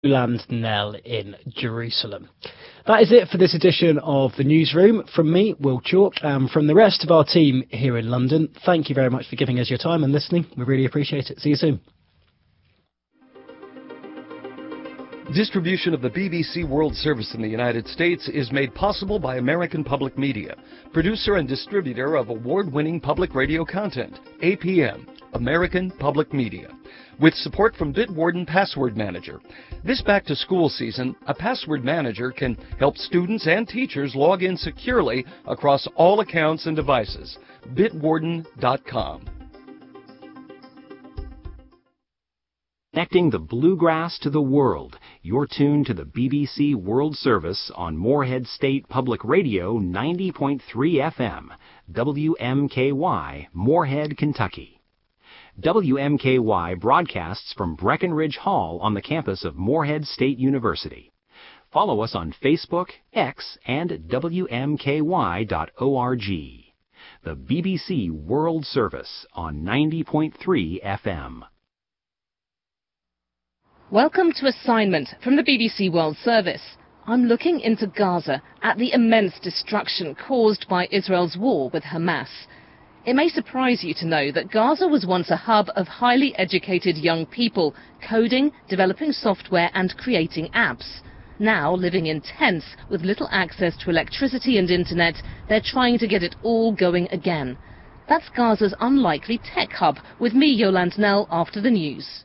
Roland Nell in Jerusalem. That is it for this edition of the Newsroom. From me, Will Chalk, and from the rest of our team here in London, thank you very much for giving us your time and listening. We really appreciate it. See you soon. Distribution of the BBC World Service in the United States is made possible by American Public Media, producer and distributor of award-winning public radio content, APM, American Public Media, with support from Bitwarden Password Manager. This back-to-school season, a password manager can help students and teachers log in securely across all accounts and devices. Bitwarden.com. Connecting the bluegrass to the world. You're tuned to the BBC World Service on Moorhead State Public Radio 90.3 FM, WMKY, Moorhead, Kentucky. WMKY broadcasts from Breckenridge Hall on the campus of Moorhead State University. Follow us on Facebook, X, and WMKY.org. The BBC World Service on 90.3 FM. Welcome to Assignment from the BBC World Service. I'm looking into Gaza at the immense destruction caused by Israel's war with Hamas. It may surprise you to know that Gaza was once a hub of highly educated young people, coding, developing software and creating apps. Now, living in tents with little access to electricity and internet, they're trying to get it all going again. That's Gaza's unlikely tech hub, with me, Yolande Nell, after the news.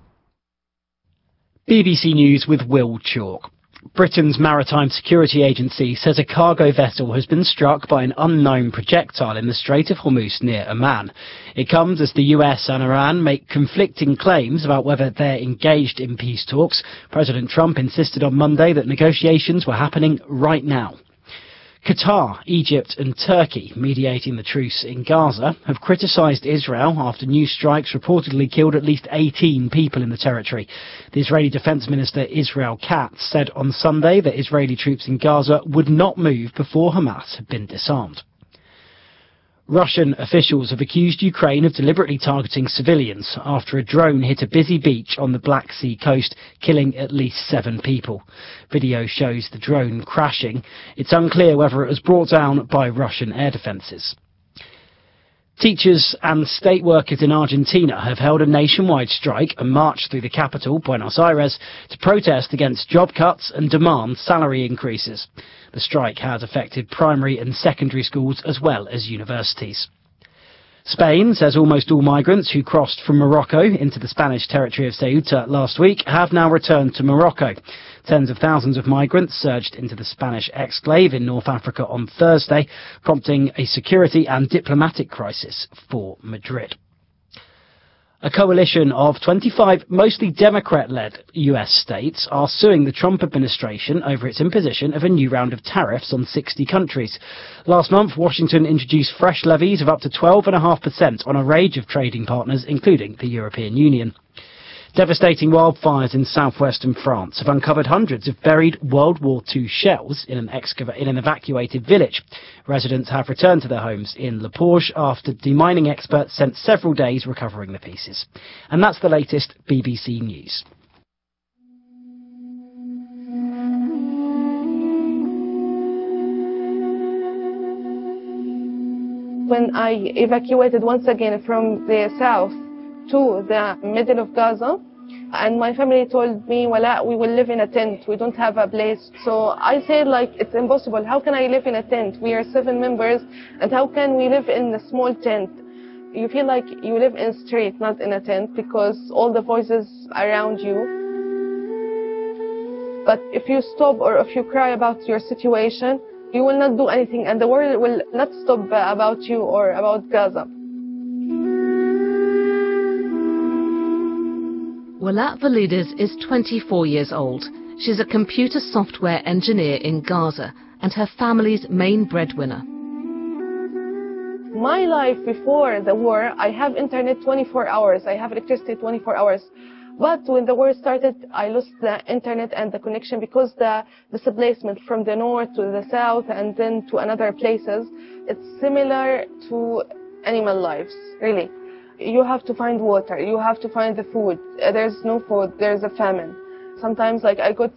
BBC News with Will Chalk. Britain's Maritime Security Agency says a cargo vessel has been struck by an unknown projectile in the Strait of Hormuz near Oman. It comes as the US and Iran make conflicting claims about whether they're engaged in peace talks. President Trump insisted on Monday that negotiations were happening right now. Qatar, Egypt and Turkey, mediating the truce in Gaza, have criticised Israel after new strikes reportedly killed at least 18 people in the territory. The Israeli Defence Minister Israel Katz said on Sunday that Israeli troops in Gaza would not move before Hamas had been disarmed. Russian officials have accused Ukraine of deliberately targeting civilians after a drone hit a busy beach on the Black Sea coast, killing at least 7 people. Video shows the drone crashing. It's unclear whether it was brought down by Russian air defences. Teachers and state workers in Argentina have held a nationwide strike and marched through the capital, Buenos Aires, to protest against job cuts and demand salary increases. The strike has affected primary and secondary schools as well as universities. Spain says almost all migrants who crossed from Morocco into the Spanish territory of Ceuta last week have now returned to Morocco. Tens of thousands of migrants surged into the Spanish exclave in North Africa on Thursday, prompting a security and diplomatic crisis for Madrid. A coalition of 25 mostly Democrat-led US states are suing the Trump administration over its imposition of a new round of tariffs on 60 countries. Last month, Washington introduced fresh levies of up to 12.5% on a range of trading partners, including the European Union. Devastating wildfires in southwestern France have uncovered hundreds of buried World War II shells in an evacuated village. Residents have returned to their homes in Le Porge after demining experts spent several days recovering the pieces. And that's the latest BBC News. When I evacuated once again from the south to the middle of Gaza, and my family told me, Wala, we will live in a tent. We don't have a place. So I said, it's impossible. How can I live in a tent? We are 7 members, and how can we live in a small tent? You feel like you live in a street, not in a tent, because all the voices around you. But if you stop or if you cry about your situation, you will not do anything, and the world will not stop about you or about Gaza. Wala Valides is 24 years old. She's a computer software engineer in Gaza and her family's main breadwinner. My life before the war, I have internet 24 hours. I have electricity 24 hours. But when the war started, I lost the internet and the connection because the displacement from the north to the south and then to another places, it's similar to animal lives, really. You have to find water, you have to find the food. There's no food, there's a famine. Sometimes like I go